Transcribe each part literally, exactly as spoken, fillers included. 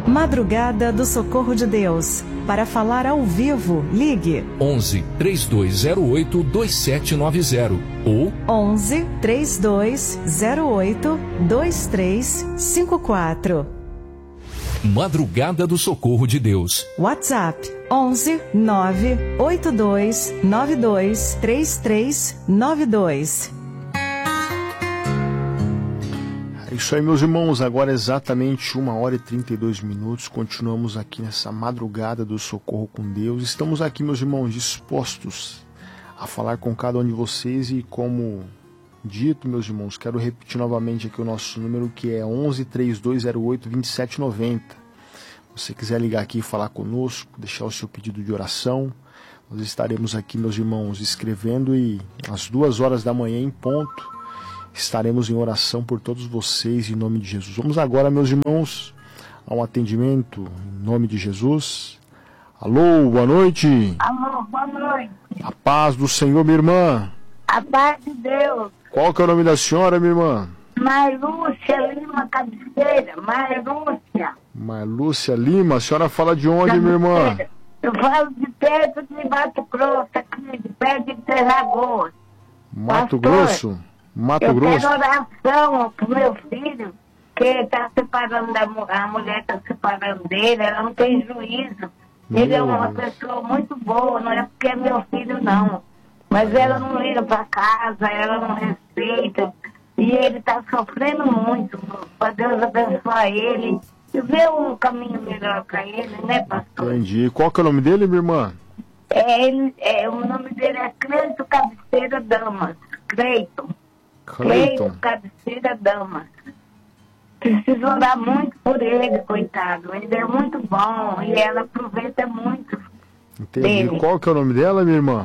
Madrugada do Socorro de Deus. Para falar ao vivo, ligue onze, três dois zero oito, dois sete nove zero ou onze, três dois zero oito, dois três cinco quatro. Madrugada do Socorro de Deus. WhatsApp onze, nove oito dois nove dois três três nove dois. É isso aí, meus irmãos, agora é exatamente uma hora e trinta e dois minutos, continuamos aqui nessa madrugada do Socorro com Deus. Estamos aqui, meus irmãos, dispostos a falar com cada um de vocês e, como dito, meus irmãos, quero repetir novamente aqui o nosso número, que é onze, três dois zero oito, dois sete nove zero. Se você quiser ligar aqui e falar conosco, deixar o seu pedido de oração, nós estaremos aqui, meus irmãos, escrevendo e às duas horas da manhã em ponto, estaremos em oração por todos vocês, em nome de Jesus. Vamos agora, meus irmãos, a um atendimento, em nome de Jesus. Alô, boa noite. Alô, boa noite. A paz do Senhor, minha irmã. A paz de Deus. Qual que é o nome da senhora, minha irmã? Marlúcia Lima Cabeceira, Marlúcia. Marlúcia Lima, a senhora fala de onde, minha irmã? Eu falo de perto de Mato Grosso, aqui, de perto de Terragoas. Mato Pastor, Grosso? Mato eu Grosso? quero oração pro meu filho, que está separando da mu- a mulher está separando dele, ela não tem juízo. Meu Ele é uma Deus. pessoa muito boa, não é porque é meu filho, não. Mas ela não liga para casa, ela não respeita. E ele está sofrendo muito. Para Deus abençoar ele e ver um caminho melhor para ele, né, pastor? Entendi. Qual que é o nome dele, minha irmã? É, ele, é, o nome dele é Cleito Cabeceira Damas. Cleiton. Cleiton. Cabeceira Damas. Preciso orar muito por ele, coitado. Ele é muito bom e ela aproveita muito. Entendi. Dele. Qual que é o nome dela, minha irmã?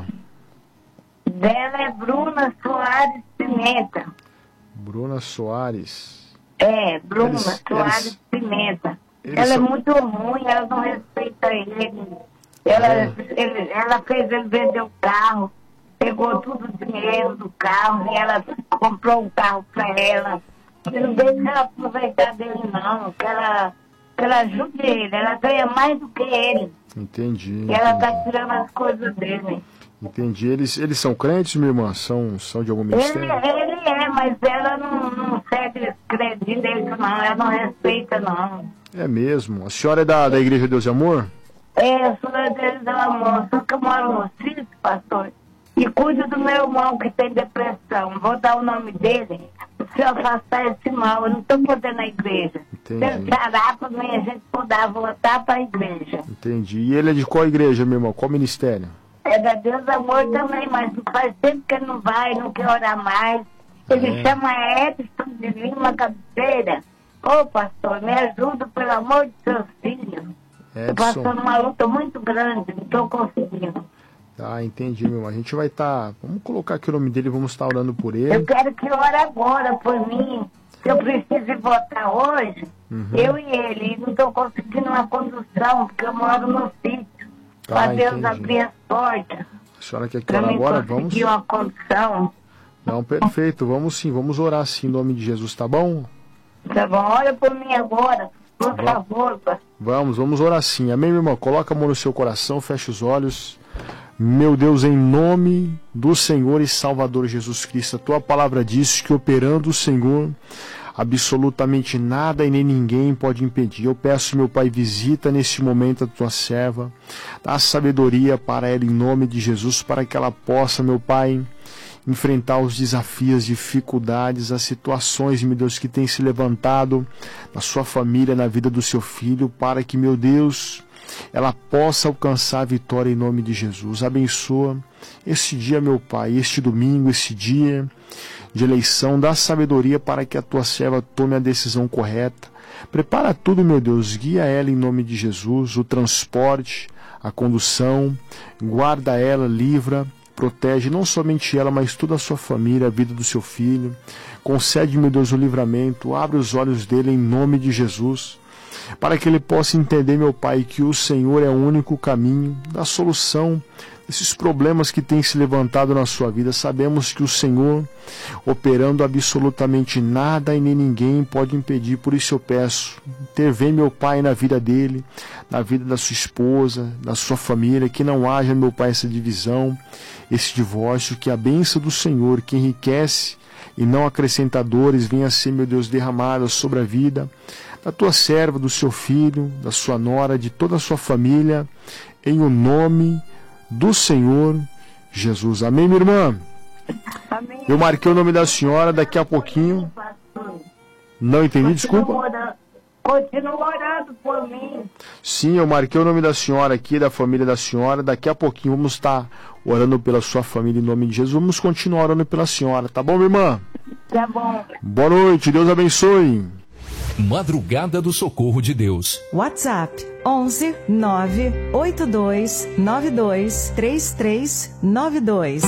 Dela é Bruna Soares Pimenta. Bruna Soares. É, Bruna Eles- Soares eles- Pimenta. eles Ela são- é muito ruim, ela não respeita ele. Ela, É. ele- ela fez ele vender o carro, pegou todo o dinheiro do carro e ela comprou um carro para ela. E não deixa ela aproveitar dele, não. Que ela, que ela ajude ele, ela ganha mais do que ele. Entendi. E ela está Entendi. tirando as coisas dele. Entendi. Eles, eles são crentes, minha irmã? São, são de algum Ele, ministério? ele é, mas ela não, não segue crédito dele, não. Ela não respeita, não. É mesmo. A senhora é da, da Igreja Deus e Amor? É, eu sou da Deus do Amor, só que eu moro no sítio, pastor, e cuido do meu irmão que tem depressão. Vou dar o nome dele, se eu afastar esse mal. Eu não estou podendo a igreja. Entendi. Se parar para mim, a gente poder voltar para a igreja. Entendi. E ele é de qual igreja, meu irmão? Qual ministério? É da Deus do Amor também, mas faz tempo que ele não vai, não quer orar mais. Ele É. chama Edson de Lima Cabeceira. Ô, pastor, me ajuda, pelo amor de seus filhos. Eu passo Edson. numa luta muito grande, não estou conseguindo. Tá, entendi, meu irmão. A gente vai estar... Vamos colocar aqui o nome dele, vamos estar orando por Eu ele. quero que ore agora por mim. Se eu preciso ir votar hoje, Uhum. eu e ele. E não estou conseguindo uma condução, porque eu moro no sítio. Tá, Para Deus entendi. abrir as portas. A senhora quer que Para ore mim agora? Vamos... conseguir uma condução. Não, perfeito. Vamos sim, vamos orar sim em nome de Jesus, tá bom? Tá bom? Olha por mim agora, por Vamos. favor, pastor. Vamos, vamos orar sim. Amém, meu irmão? Coloca a mão no seu coração, fecha os olhos. Meu Deus, em nome do Senhor e Salvador Jesus Cristo, a tua palavra diz que operando o Senhor, absolutamente nada e nem ninguém pode impedir. Eu peço, meu Pai, visita neste momento a tua serva, dá sabedoria para ela em nome de Jesus, para que ela possa, meu Pai, enfrentar os desafios, dificuldades, as situações, meu Deus, que tem se levantado na sua família, na vida do seu filho, para que, meu Deus, ela possa alcançar a vitória em nome de Jesus. Abençoa este dia, meu Pai, este domingo, este dia de eleição, dá sabedoria para que a tua serva tome a decisão correta. Prepara tudo, meu Deus, guia ela em nome de Jesus, o transporte, a condução, guarda ela, livra, protege não somente ela, mas toda a sua família, a vida do seu filho. Concede, meu Deus, o livramento, abre os olhos dele em nome de Jesus, para que ele possa entender, meu Pai, que o Senhor é o único caminho da solução esses problemas que têm se levantado na sua vida. Sabemos que o Senhor, operando absolutamente nada e nem ninguém, pode impedir. Por isso eu peço, intervém, meu Pai, na vida dele, na vida da sua esposa, da sua família, que não haja, meu Pai, essa divisão, esse divórcio, que a bênção do Senhor, que enriquece e não acrescenta dores, venha a ser, meu Deus, derramada sobre a vida da tua serva, do seu filho, da sua nora, de toda a sua família, em o nome do Senhor Jesus. Amém, minha irmã? Amém. Eu marquei o nome da senhora, daqui a pouquinho. Não entendi, desculpa. Continua orando por mim. Sim, eu marquei o nome da senhora aqui, da família da senhora. Daqui a pouquinho vamos estar orando pela sua família em nome de Jesus. Vamos continuar orando pela senhora, tá bom, minha irmã? Tá bom. Boa noite, Deus abençoe. Madrugada do Socorro de Deus. WhatsApp onze nove oito dois nove dois três três nove dois.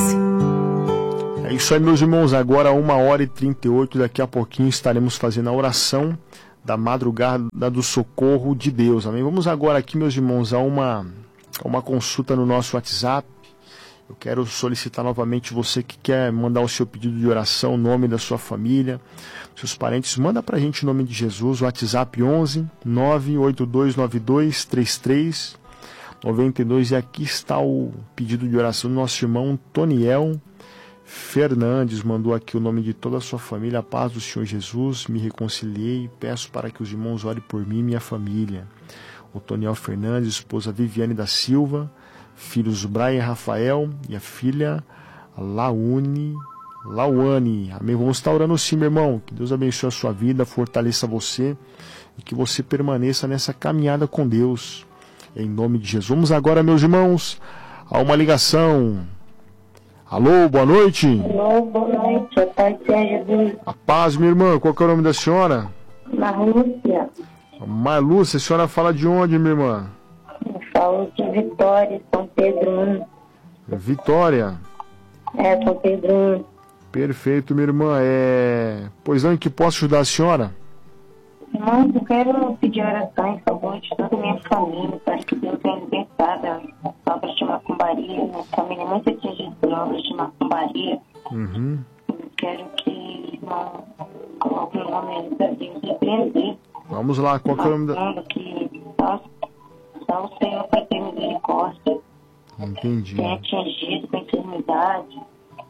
É isso aí, meus irmãos. Agora uma hora e trinta e oito. Daqui a pouquinho estaremos fazendo a oração da madrugada do socorro de Deus. Amém? Vamos agora aqui, meus irmãos, a uma, a uma consulta no nosso WhatsApp. Eu quero solicitar novamente você que quer mandar o seu pedido de oração, o nome da sua família, seus parentes, manda pra gente em nome de Jesus, o WhatsApp onze nove oito dois nove dois três três nove dois. E aqui está o pedido de oração do nosso irmão Toniel Fernandes, mandou aqui o nome de toda a sua família. A paz do Senhor Jesus, me reconciliei, peço para que os irmãos orem por mim e minha família. O Toniel Fernandes, esposa Viviane da Silva, filhos Brian e Rafael e a filha Laune, Lauane. Amém? Vamos estar orando sim, meu irmão. Que Deus abençoe a sua vida, fortaleça você e que você permaneça nessa caminhada com Deus. Em nome de Jesus. Vamos agora, meus irmãos, a uma ligação. Alô, boa noite. Alô, boa noite. A paz de Jesus. A paz, minha irmã. Qual que é o nome da senhora? Marlúcia. Marlúcia, a senhora fala de onde, minha irmã? Eu falo de Vitória, São Pedro um. Vitória. É, São Pedro um. Perfeito, minha irmã. É... Pois não, em que posso ajudar a senhora? Irmãos, eu quero pedir oração em favor de toda a minha família, para que Deus tenha libertado as obras de macumbaria. Minha família é muito atingida por obras de macumbaria. Uhum. Eu quero que irmão coloque o nome da Deus e prender. Vamos lá, qual que é o nome da... Que só, só o Senhor vai ter misericórdia. Entendi. Tem atingido com enfermidade.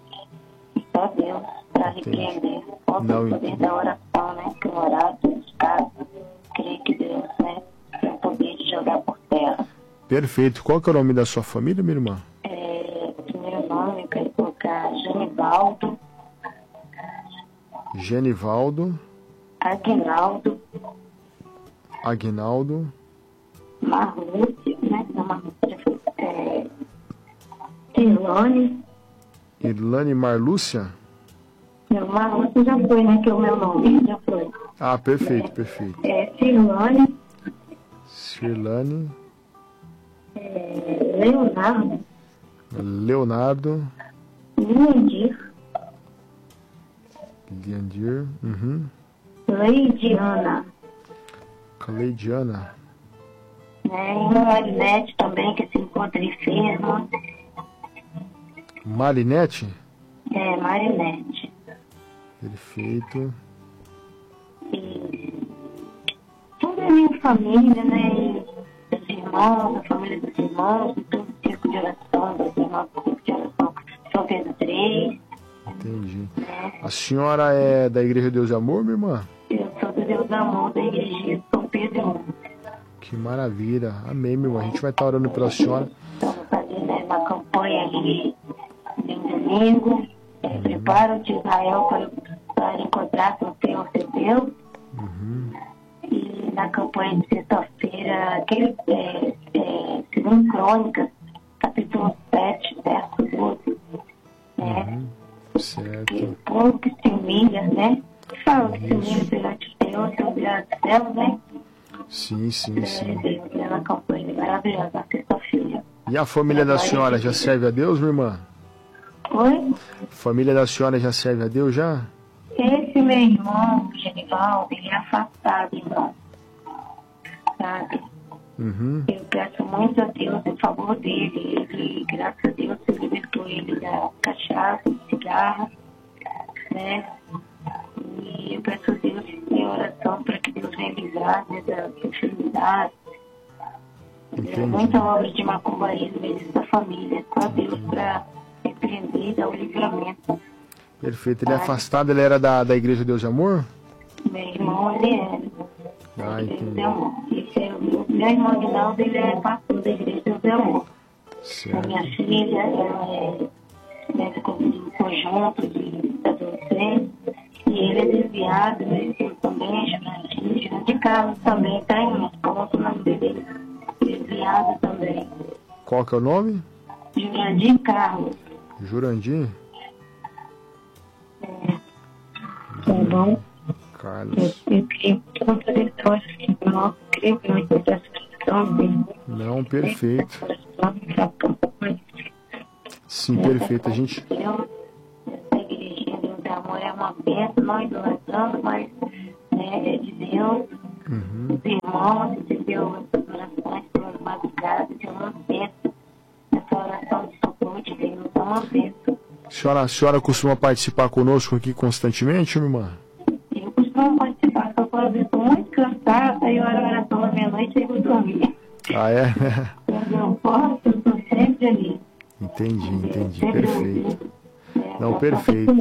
Só Deus para repreender. Só o poder entendi. da oração, né? Que o orar, buscar, creio que Deus, né? Tem o poder de jogar por terra. Perfeito. Qual que é o nome da sua família, minha irmã? É, o primeiro nome eu quero colocar Genivaldo. Genivaldo. Aguinaldo. Aguinaldo. Marlúcia, né? Não, Marlúcia já foi. É, Cirlone. Irlane Marlúcia? Não, Marlúcia já foi, né? Que é o meu nome, já foi. Ah, perfeito, perfeito. É, Cirlone. Cirlane. É, Leonardo. Leonardo. Liandir. Liandir. Uhum. Leidiana. Cleidiana. É, e uma Marinete também, que se encontra enferma. Marinete? É, Marinete. Perfeito. E toda a minha família, né? E dos irmãos, a família dos irmãos, e todo o circo de oração, dos irmãos do circo de oração, São Pedro três. Entendi. Né? A senhora é da Igreja Deus e Amor, minha irmã? Eu sou do Deus Amor da Igreja de São Pedro um. Que maravilha. Amém, meu irmão. A gente vai estar orando pela senhora. Estamos fazendo uma campanha ali de um domingo. É, prepara-te, Israel, para, para encontrar com o Senhor seu Deus. Uhum. E na campanha de sexta-feira, aquele é, é, segundo Crônicas, capítulo sete, verso doze. Né? Uhum. Certo. Que o povo que se humilha, né? Fala que se humilha perante o Senhor, se humilha do céu, né? Sim, sim, sim. Deus, né? Na campanha maravilhosa, na sexta-feira. E a família da senhora já serve a Deus, minha irmã? Oi? A família da senhora já serve a Deus, já? Esse meu irmão, Genivaldo, ele é afastado, irmão. Sabe? Uhum. Eu peço muito a Deus em favor dele. Ele, graças a Deus, se libertou ele da cachaça, do cigarro, né? E eu peço a Deus em oração para que Deus venha livrar dessa enfermidade. É muita obra de macumbaísmo nessa família. Só Deus para repreender e dar o livramento. Perfeito. Ele é afastado, ele era da, da Igreja Deus de Amor? Meu irmão, ele é. Ah, entendi. Esse é o meu, meu irmão Aguinaldo, ele é pastor da Igreja Deus de Amor. Certo. A minha filha, ela é médico do conjunto de adolescentes. E ele é desviado, né? Eu também, Jurandir, Jurandir Carlos também, tá em uns pontos, o nome dele é desviado também. Qual que é o nome? Jurandir Carlos. Jurandir? É. Tá bom? Carlos. Eu, eu creio que todas as histórias que eu creio muito nessa questão dele. Não, perfeito. Sim, perfeito. A gente... Essa igrejinha Deus é Amor é uma bênção, não idolatrando, mas né, é de Deus. Uhum. Os irmãos, entendeu? Essas orações pelas madrugadas, é uma bênção. Essa oração de socorro de Deus é uma bênção. A senhora, a senhora costuma participar conosco aqui constantemente, minha irmã? Eu costumo participar, só quando eu estou muito cansada, eu oro a oração da meia-noite e eu dormir. Ah, é? Quando eu posso, eu estou sempre ali. Entendi, entendi. Perfeito. Não, perfeito.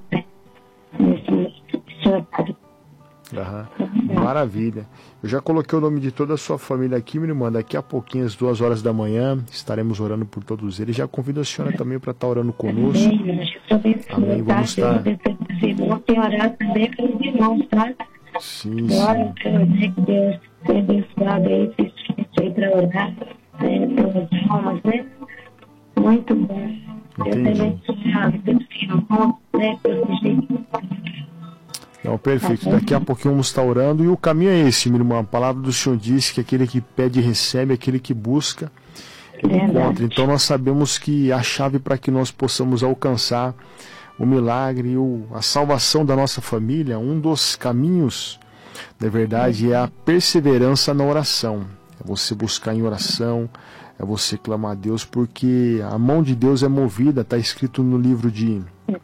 Aham. Maravilha. Eu já coloquei o nome de toda a sua família aqui, minha irmã. Daqui a pouquinho, às duas horas da manhã, estaremos orando por todos eles. Já convido a senhora também para estar orando conosco. Amém. Vamos estar. Tem orado também pelos irmãos, tá? Sim, sim. Ora, pelo dia que Deus tem abençoado aí, aí para orar, né, pelas almas, né? Muito bom. Deus abençoado pelos irmãos, né? Pelos jeitos. Não, perfeito. Daqui a pouquinho vamos estar orando. E o caminho é esse, minha irmã. A palavra do Senhor diz que aquele que pede recebe, aquele que busca ele encontra. Então nós sabemos que a chave para que nós possamos alcançar o milagre, o, a salvação da nossa família, um dos caminhos, na verdade, é a perseverança na oração. É você buscar em oração, é você clamar a Deus, porque a mão de Deus é movida, está escrito no livro de,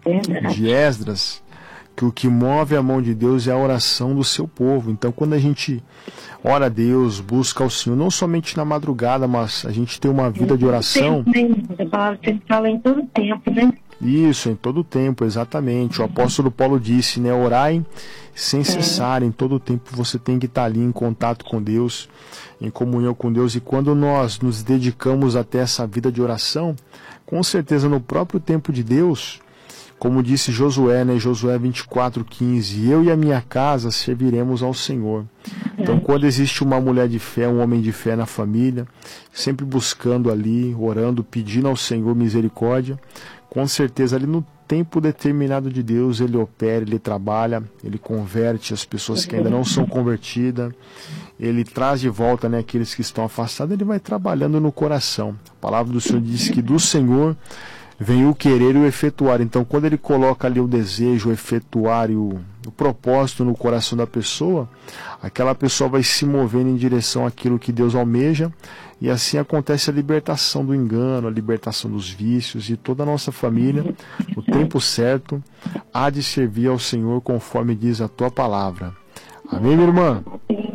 de Esdras, que o que move a mão de Deus é a oração do seu povo. Então, quando a gente ora a Deus, busca ao Senhor, não somente na madrugada, mas a gente tem uma vida de oração. A palavra sempre fala em todo tempo, né? Isso, em todo tempo, exatamente. O apóstolo Paulo disse, né? Orai sem cessar, em todo tempo você tem que estar ali em contato com Deus, em comunhão com Deus. E quando nós nos dedicamos até essa vida de oração, com certeza no próprio tempo de Deus, como disse Josué, né? Josué vinte e quatro, quinze, eu e a minha casa serviremos ao Senhor. Então, quando existe uma mulher de fé, um homem de fé na família, sempre buscando ali, orando, pedindo ao Senhor misericórdia, com certeza ali no tempo determinado de Deus, ele opera, ele trabalha, ele converte as pessoas que ainda não são convertidas, ele traz de volta, né, aqueles que estão afastados, ele vai trabalhando no coração. A palavra do Senhor diz que do Senhor vem o querer e o efetuar. Então, quando ele coloca ali o desejo, o efetuar e o, o propósito no coração da pessoa, aquela pessoa vai se movendo em direção àquilo que Deus almeja, e assim acontece a libertação do engano, a libertação dos vícios, e toda a nossa família, no tempo certo, há de servir ao Senhor conforme diz a tua palavra. Amém, minha irmã?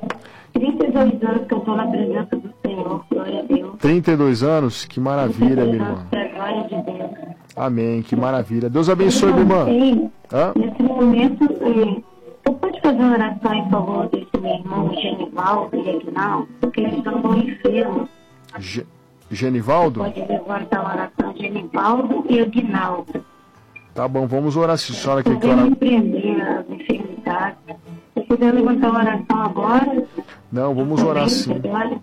trinta e dois anos que eu estou na presença do Senhor, glória a Deus. trinta e dois anos? Que maravilha, minha irmã. Glória de Deus. Amém, que maravilha. Deus abençoe, minha irmã. Sim, Hã? nesse momento, eh, você pode fazer uma oração em favor desse meu irmão Genivaldo e Aguinaldo, porque eles estão enfermos. Ge Genivaldo? Pode levantar uma oração Genivaldo e Aguinaldo. Tá bom, vamos orar. Se a senhora quer que Também orar. repreender as enfermidades. Se puder levantar uma oração agora. Não, vamos orar sim.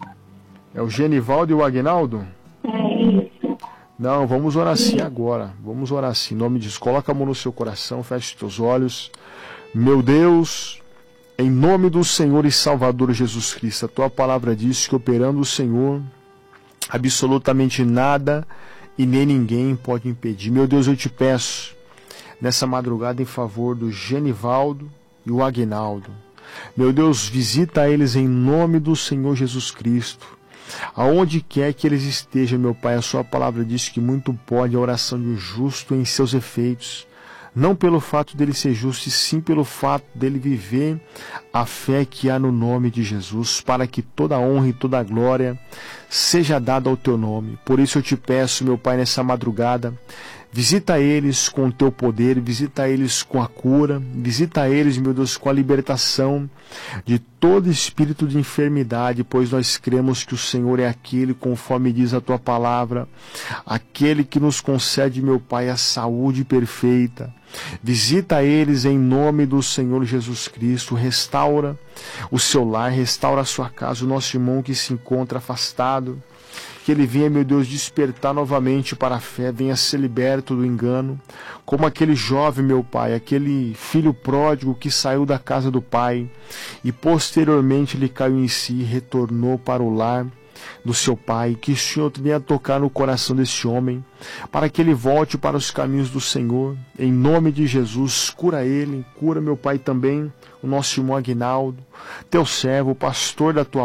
É o Genivaldo e o Aguinaldo? É isso. Não, vamos orar sim agora. Vamos orar sim. Em nome de Deus, coloca a mão no seu coração, feche os teus olhos. Meu Deus, em nome do Senhor e Salvador Jesus Cristo, a tua palavra diz que operando o Senhor, absolutamente nada e nem ninguém pode impedir. Meu Deus, eu te peço, nessa madrugada, em favor do Genivaldo e o Aguinaldo. Meu Deus, visita eles em nome do Senhor Jesus Cristo. Aonde quer que eles estejam, meu Pai, a sua palavra diz que muito pode a oração de um justo em seus efeitos. Não pelo fato dele ser justo, e sim pelo fato dele viver a fé que há no nome de Jesus, para que toda honra e toda glória seja dada ao teu nome. Por isso eu te peço, meu Pai, nessa madrugada, visita eles com o teu poder, visita eles com a cura, visita eles, meu Deus, com a libertação de todo espírito de enfermidade, pois nós cremos que o Senhor é aquele, conforme diz a tua palavra, aquele que nos concede, meu Pai, a saúde perfeita. Visita eles em nome do Senhor Jesus Cristo, restaura o seu lar, restaura a sua casa, o nosso irmão que se encontra afastado, que ele venha, meu Deus, despertar novamente para a fé, venha ser liberto do engano, como aquele jovem, meu Pai, aquele filho pródigo que saiu da casa do pai e posteriormente ele caiu em si e retornou para o lar do seu pai. Que o Senhor venha tocar no coração desse homem, para que ele volte para os caminhos do Senhor, em nome de Jesus. Cura ele, cura, meu Pai, também o nosso irmão Aguinaldo, teu servo, pastor da tua